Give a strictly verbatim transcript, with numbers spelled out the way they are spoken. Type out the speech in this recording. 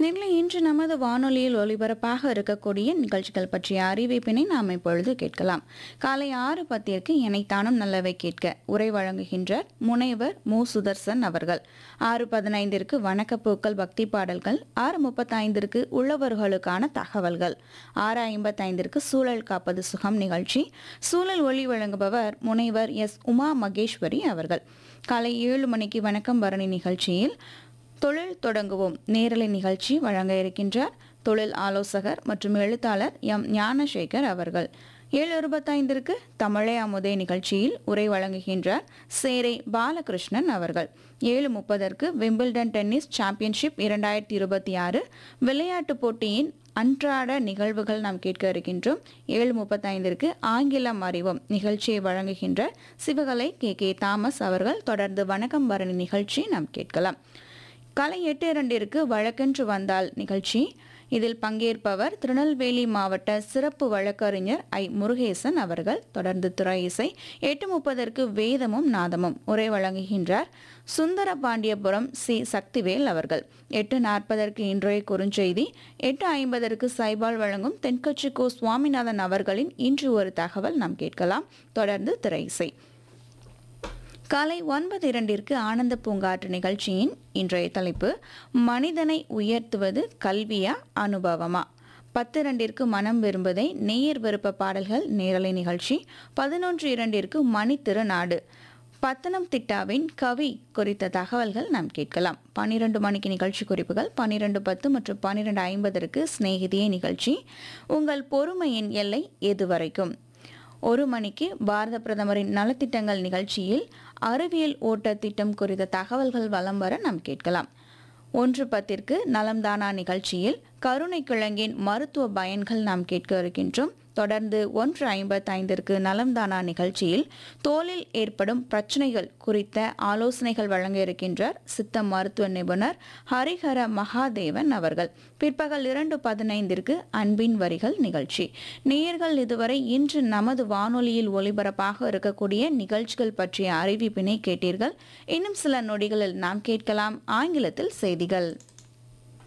நேர்களை இன்று நமது வானொலியில் ஒலிபரப்பாக இருக்கக்கூடிய நிகழ்ச்சிகள் பற்றிய அறிவிப்பினை நாம் இப்பொழுது கேட்கலாம். காலை ஆறு பத்திற்கு இணைத்தானும் நல்லவை கேட்க உரை வழங்குகின்றார் முனைவர் மு சுதர்சன் அவர்கள். ஆறு பதினைந்திற்கு வணக்கப்பூக்கள் பக்தி பாடல்கள், ஆறு முப்பத்தைந்திற்கு உள்ளவர்களுக்கான தகவல்கள், ஆறு ஐம்பத்தைந்திற்கு சூழல் காப்பது சுகம் நிகழ்ச்சி. சூழல் ஒளி வழங்குபவர் முனைவர் எஸ் உமா மகேஸ்வரி அவர்கள். காலை ஏழு மணிக்கு வணக்கம் பரணி நிகழ்ச்சியில் தொழில் தொடங்குவோம் நேரலை நிகழ்ச்சி வழங்க இருக்கின்றார் தொழில் ஆலோசகர் மற்றும் எழுத்தாளர் எம் ஞானசேகர் அவர்கள். ஏழு இருபத்தைந்திற்கு தமிழே அமுதே நிகழ்ச்சியில் உரை வழங்குகின்றார் சேரை பாலகிருஷ்ணன் அவர்கள். ஏழு முப்பதற்கு விம்பிள்டன் டென்னிஸ் சாம்பியன்ஷிப் இரண்டாயிரத்தி இருபத்தி ஆறு விளையாட்டுப் போட்டியின் அன்றாட நிகழ்வுகள் நாம் கேட்க இருக்கின்றோம். ஏழு முப்பத்தைந்திற்கு ஆங்கிலம் அறிவோம் நிகழ்ச்சியை வழங்குகின்ற சிவகலை கே கே தாமஸ் அவர்கள். தொடர்ந்து வணக்கம் பரணி நிகழ்ச்சி நாம் கேட்கலாம். காலை எட்டு இரண்டிற்கு வழக்கென்று வந்தால் நிகழ்ச்சி. இதில் பங்கேற்பவர் திருநெல்வேலி மாவட்ட சிறப்பு வழக்கறிஞர் ஐ முருகேசன் அவர்கள். தொடர்ந்து துறை இசை. எட்டு முப்பதற்கு வேதமும் நாதமும் உரை வழங்குகின்றார் சுந்தர பாண்டியபுரம் சி சக்திவேல் அவர்கள். எட்டு நாற்பதற்கு இன்றைய குறுஞ்செய்தி. எட்டு ஐம்பதற்கு சைபால் வழங்கும் தென்கட்சி கோ சுவாமிநாதன் அவர்களின் இன்று ஒரு தகவல் நாம் கேட்கலாம். தொடர்ந்து திரை இசை. காலை ஒன்பது இரண்டிற்கு ஆனந்த பூங்காற்று நிகழ்ச்சியின் இன்றைய தலைப்பு மனிதனை உயர்த்துவது கல்வியா அனுபவமா. பத்து இரண்டிற்கு மனம் விரும்புதை நேயர் விருப்ப பாடல்கள் நேரலை நிகழ்ச்சி. பதினொன்று இரண்டிற்கு மணி திருநாடு பத்தனம் திட்டாவின் கவி குறித்த தகவல்கள் நாம் கேட்கலாம். பன்னிரண்டு மணிக்கு நிகழ்ச்சி குறிப்புகள். பன்னிரண்டு பத்து மற்றும் பன்னிரண்டு ஐம்பதற்கு சிநேகிதியே நிகழ்ச்சி. உங்கள் பொறுமையின் எல்லை எதுவரைக்கும். ஒரு மணிக்கு பாரத பிரதமரின் நலத்திட்டங்கள் நிகழ்ச்சியில் அறிவியல் ஓட்ட திட்டம் குறித்த தகவல்கள் வலம் வர நாம் கேட்கலாம். ஒன்று பத்திற்கு நலம்தானா நிகழ்ச்சியில் கருணை கிழங்கின் மருத்துவ பயன்கள் நாம் கேட்க இருக்கின்றோம். தொடர்ந்து ஒன்று ஐம்பத்தைந்திற்கு நலம்தானா நிகழ்ச்சியில் தோலில் ஏற்படும் பிரச்சனைகள் குறித்த ஆலோசனைகள் வழங்க இருக்கின்றார் சித்த மருத்துவ நிபுணர் ஹரிஹர மகாதேவன் அவர்கள். பிற்பகல் இரண்டு பதினைந்திற்கு அன்பின் வரிகள் நிகழ்ச்சி. நேயர்கள் இதுவரை இன்று நமது வானொலியில் ஒலிபரப்பாக இருக்கக்கூடிய நிகழ்ச்சிகள் பற்றிய அறிவிப்பினை கேட்டீர்கள். இன்னும் சில நொடிகளில் நாம் கேட்கலாம் ஆங்கிலத்தில் செய்திகள்.